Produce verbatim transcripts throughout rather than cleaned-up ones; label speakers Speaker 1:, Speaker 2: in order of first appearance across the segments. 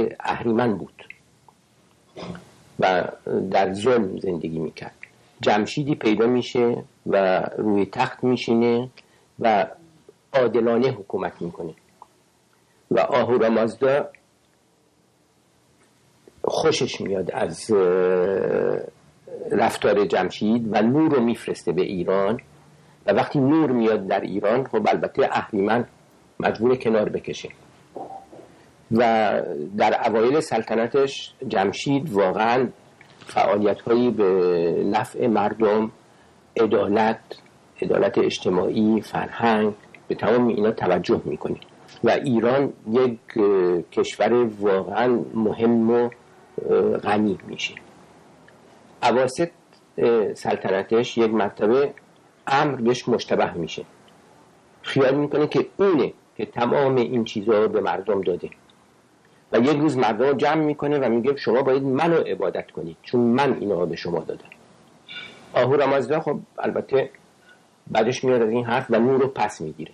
Speaker 1: اهریمن بود و در ظلم زندگی میکرد. جمشیدی پیدا میشه و روی تخت میشینه و عادلانه حکومت میکنه و آهورامازدا خوشش میاد از رفتار جمشید و نور رو میفرسته به ایران و وقتی نور میاد در ایران خب البته اهریمن مجبور کنار بکشه و در اوایل سلطنتش جمشید واقعا فعالیت‌هایی به نفع مردم، عدالت، عدالت اجتماعی، فرهنگ، به تمام اینا توجه میکنه و ایران یک کشور واقعا مهم و غنی میشه. اواسط سلطنتش یک مرتبه امر بهش مشتبه میشه، خیال میکنه که اونه که تمام این چیزها رو به مردم داده و یک روز مردم رو جمع میکنه و میگه شما باید منو عبادت کنید چون من اینا به شما دادم. آهورامازدا خب البته بعدش میاد از این حرف و نور رو پس میگیره.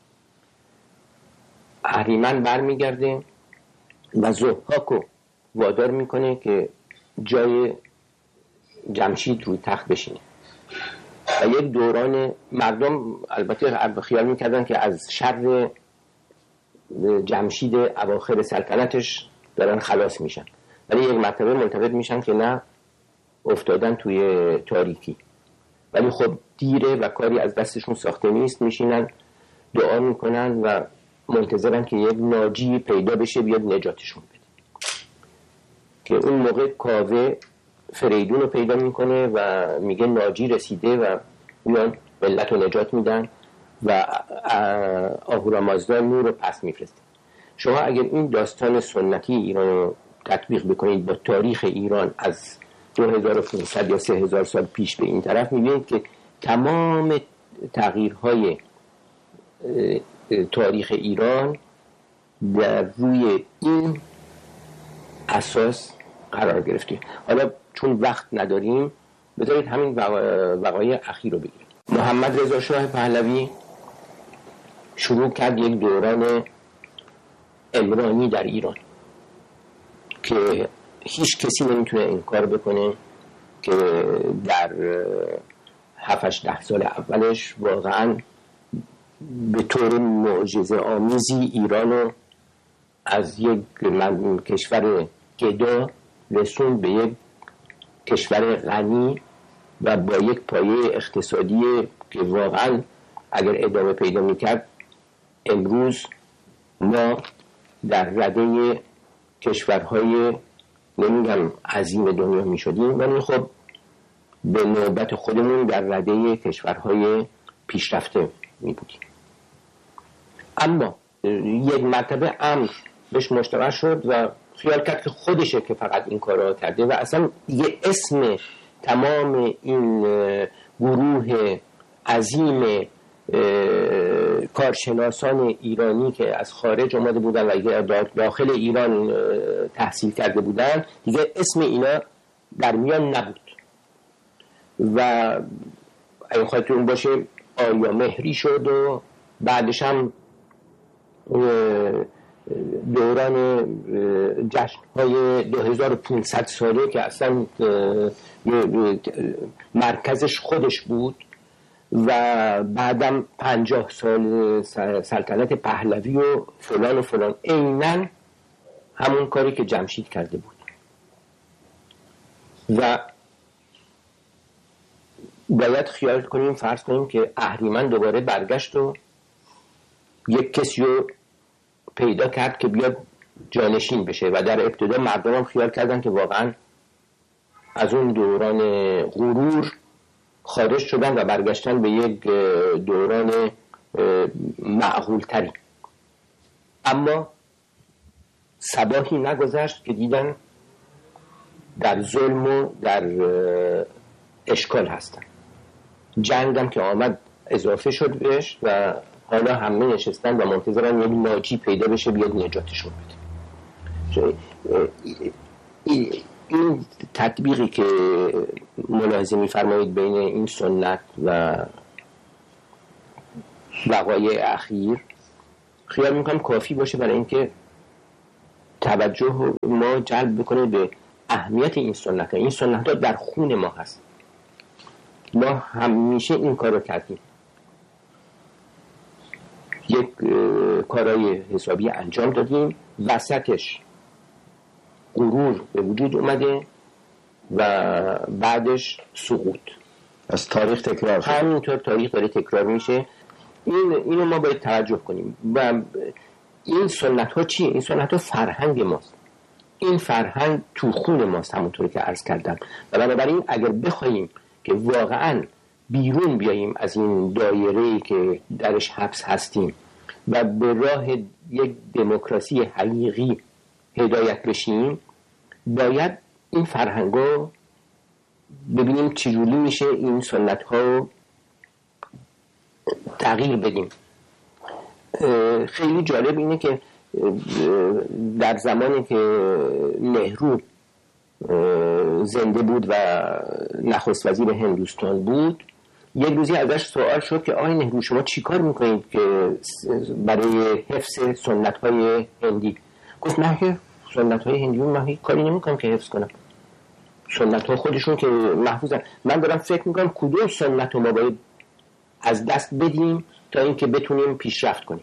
Speaker 1: اهریمن بر میگرده و ضحاکو وادار میکنه که جای جمشید روی تخت بشینه و یک دوران مردم البته خیال میکردن که از شر جمشید اواخر سلطنتش دارن خلاص میشن، ولی یک مرتبه ملتفت میشن که نه، افتادن توی تاریکی. ولی خب دیره و کاری از دستشون ساخته نیست، میشینن دعا میکنن و منتظرن که یک ناجی پیدا بشه بیاد نجاتشون بده. که اون موقع کاوه فریدون رو پیدا میکنه و میگه ناجی رسیده و میان ملت رو نجات میدن و آهورامازدا نور رو پس میفرسته. شما اگر این داستان سنتی ایران رو تطبیق بکنید با تاریخ ایران از دو هزار و پانصد یا سه هزار سال پیش به این طرف، میبینید که تمام تغییرهای تاریخ ایران در روی این اساس قرار گرفته. حالا چون وقت نداریم بذارید همین وقایع اخیر رو بگیریم. محمد رضا شاه پهلوی شروع کرد یک دوران عمرانی در ایران که هیچ کسی نمیتونه انکار بکنه که در هفتش ده سال اولش واقعا به طور معجزه آمیزی ایرانو از یک کشور گدا رسون به یک کشور غنی و با یک پایه اقتصادی که واقعا اگر ادامه پیدا میکرد امروز ما در رده کشورهای نمیگم عظیم دنیا میشدیم، ولی خب به نوبت خودمون در رده کشورهای پیشرفته میبودیم. اما یک مرتبه امر بهش مشتبه شد و خیال کرد که خودشه که فقط این کارا کرده و اصلا یه اسم تمام این گروه عظیم کارشناسان ایرانی که از خارج آمده بودن و داخل ایران تحصیل کرده بودن دیگه اسم اینا در میان نبود و اگه خواهدتون باشه آریا مهری شد و بعدش هم دوران جشن‌های دو هزار و پانصد ساله که اصلا مرکزش خودش بود و بعدم پنجاه سال سلطنت پهلوی و فلان و فلان، عیناً همون کاری که جمشید کرده بود و باید خیال کنیم، فرض کنیم که اهریمن دوباره برگشت و یک کسی رو پیدا کرد که بیاد جانشین بشه و در ابتدا مردم هم خیال کردن که واقعا از اون دوران غرور خارج شدن و برگشتن به یک دوران معقول تری. اما صباحی نگذشت که دیدن در ظلم و در اشکال هستن. جنگ هم که آمد اضافه شد بهش و حالا همه نشستن و منتظرن یک ناجی پیدا بشه بیاد نجاتشون بده. این تطبیقی که ملاحظه می‌فرمایید بین این سنت و وقایع اخیر خیال میکنم کافی باشه برای اینکه توجه ما جلب بکنه به اهمیت این سنت ها. این سنت ها در خون ما هست، ما همیشه این کار رو کردیم، یک کارهای حسابی انجام دادیم، وسطش غرور به وجود اومده و بعدش سقوط.
Speaker 2: از تاریخ تکرار شد.
Speaker 1: همینطور تاریخ داره تکرار میشه. این اینو ما باید توجه کنیم. و این سنت ها چیه؟ این سنت ها فرهنگ ماست، این فرهنگ تو خون ماست، همونطوری که عرض کردم. و بنابراین اگر بخوایم که واقعا بیرون بیاییم از این دایره‌ای که درش حبس هستیم و به راه یک دموکراسی حقیقی هدایت بشیم، باید این فرهنگو ببینیم چجوری میشه این سنت ها تغییر بدیم. خیلی جالب اینه که در زمانی که نهرو زنده بود و نخست وزیر هندوستان بود، یک روزی ازش سوال شد که آقای نهرو شما چی کار میکنید که برای حفظ سنت های هندی؟ گفت نه که سنت های هندی من هیچ کاری نمیکنم که حفظ کنم، سنت ها خودشون که محفوظن. من دارم فکر میکنم کدوم سنت رو ما باید از دست بدیم تا اینکه بتونیم پیشرفت کنیم.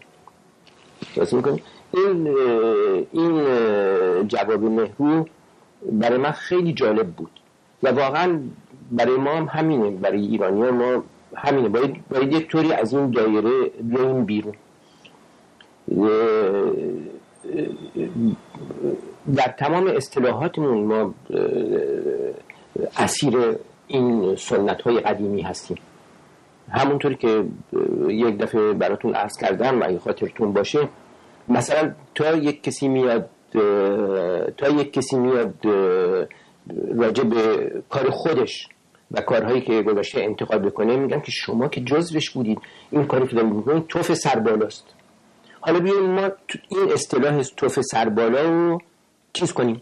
Speaker 1: این این جواب نهرو برای من خیلی جالب بود و واقعا برای ما هم همینه، برای ایرانی ها ما همینه، باید, باید یک طوری از این دایره بیاییم بیرون. در تمام اصطلاحاتمون ما اسیر این سنت های قدیمی هستیم. همونطوری که یک دفعه براتون عرض کردم و اگه خاطرتون باشه، مثلا تا یک کسی میاد تا یک کسی میاد راجع به کار خودش و کارهایی که گذاشته انتقاد بکنه، میگن که شما که جزوش بودید، این کاری که دارید میکنید توف سربالاست. حالا بیاییم ما این اصطلاح توف سربالا رو چیز کنیم،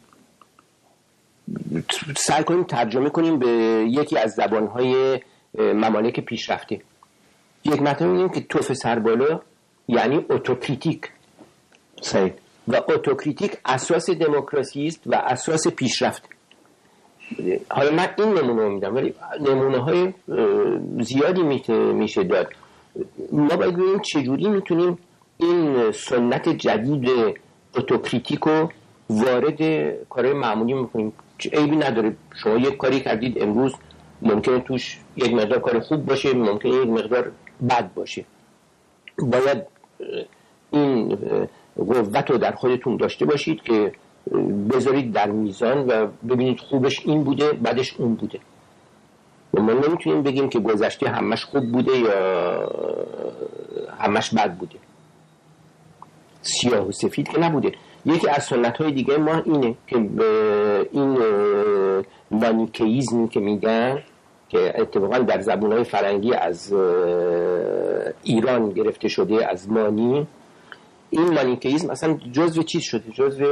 Speaker 1: سعی کنیم ترجمه کنیم به یکی از زبانهای ممالک پیشرفته. یک مطلب میگیم که توف سربالا یعنی اتوکریتیک.
Speaker 2: صحیح.
Speaker 1: و اتوکریتیک اساس دموکراسی است و اساس پیشرفت. حالا من این نمونه رو میدم ولی نمونه های زیادی میشه داد. ما باید ببینیم چجوری میتونیم این سنت جدید اتوکریتیک رو وارد کارهای معمولی میکنیم. عیبی نداره شما یک کاری کردید امروز، ممکنه توش یک مقدار کار خوب باشه، ممکنه یک مقدار بد باشه. باید این قوت رو در خودتون داشته باشید که بذارید در میزان و ببینید خوبش این بوده بعدش اون بوده. و ما نمیتونیم بگیم که گذشته همش خوب بوده یا همش بد بوده، سیاه و سفید که نبوده. یکی از سنت های دیگه ما اینه که این مانیکئیسم که میگن که اتفاقا در زبانهای فرنگی از ایران گرفته شده، از مانی، این مانیکئیسم اصلا جزو چیز شده، جزو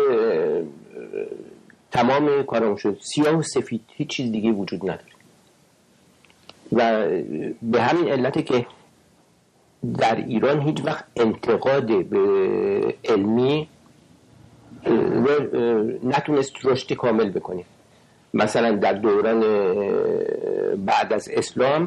Speaker 1: تمام کارمون شده، سیاه و سفید، هیچ چیز دیگه وجود نداره. و به همین علته که در ایران هیچ وقت انتقاد به علمی نتونست رشد کامل بکنه. مثلا در دوران بعد از اسلام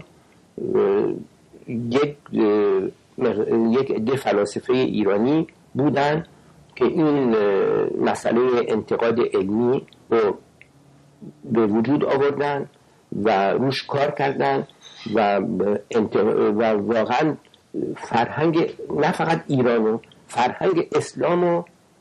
Speaker 1: یک یک عده فلاسفه ایرانی بودن که این مسئله انتقاد علمی رو به وجود آوردن و روش کار کردن و و واقعا فرهنگ نه فقط ایرانو، فرهنگ اسلامو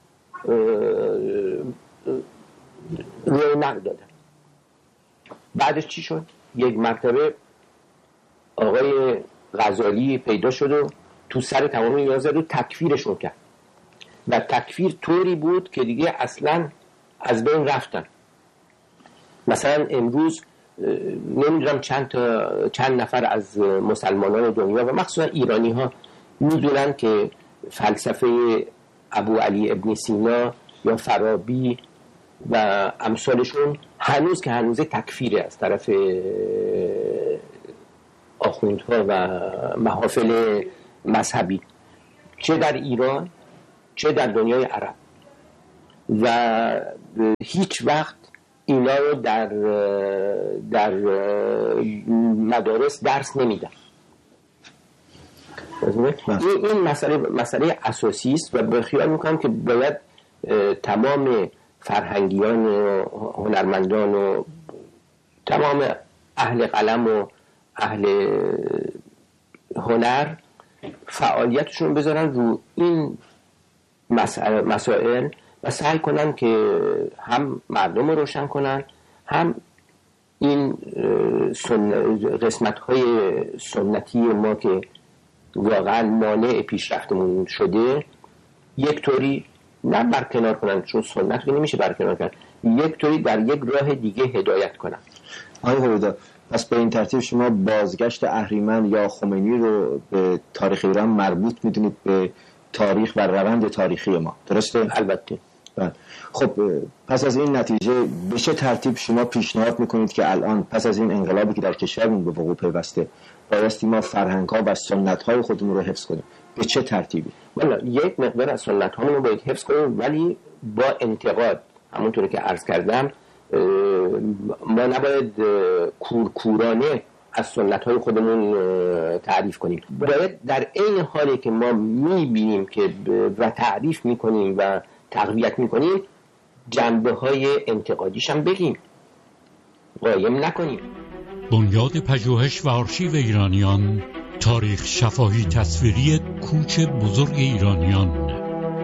Speaker 1: رونق دادن. بعدش چی شد؟ یک مرتبه آقای غزالی پیدا شد و تو سر تمام اینا زد و تکفیرشون کرد و تکفیر طوری بود که دیگه اصلا از بین رفتن. مثلا امروز نمیدونم چند تا چند نفر از مسلمانان دنیا و مخصوصا ایرانی ها میدونن که فلسفه ابو علی ابن سینا یا فارابی و امثالشون هنوز که هنوز تکفیره از طرف آخوندها و محافل مذهبی، چه در ایران چه در دنیای عرب. و هیچ وقت اینا رو در در مدارس درس نمیدن. این این مسئله مسئله اساسی است و به خیال میکنم که باید تمام فرهنگیان و هنرمندان و تمام اهل قلم و اهل هنر فعالیتشون بذارن رو این مسائل, مسائل و سعی کنن که هم مردم رو روشن کنن، هم این قسمت های سنتی ما که واقعا مانع پیشرفتمون شده یک طوری نه برکنار کنن، چون سنت رو نمیشه برکنار کرد، یک طوری در یک راه دیگه هدایت کنن.
Speaker 2: آقای هویدا، پس به این ترتیب شما بازگشت اهریمن یا خمینی رو به تاریخ ایران مربوط میدونید به تاریخ و روند تاریخی ما، درسته؟
Speaker 1: البته.
Speaker 2: خب پس از این نتیجه به چه ترتیب شما پیشنهاد میکنید که الان پس از این انقلابی که در کشورمون به وقوع پیوسته بایستی ما فرهنگ‌ها و سنت‌های خودمون رو حفظ کنیم؟ به چه ترتیبی؟
Speaker 1: والا یک مقدار از سنت‌هامون رو باید حفظ کنیم، ولی با انتقاد. همونطوری که عرض کردم ما نباید کورکورانه از سنت‌های خودمون تعریف کنیم، باید در عین حالی که ما می‌بینیم که و تعریف می‌کنیم و تقویت می‌کنیم جنبه‌های انتقادیش هم بگیم، قایم نکنیم.
Speaker 3: بنیاد پژوهش و آرشیو ایرانیان، تاریخ شفاهی تصویری کوچ بزرگ ایرانیان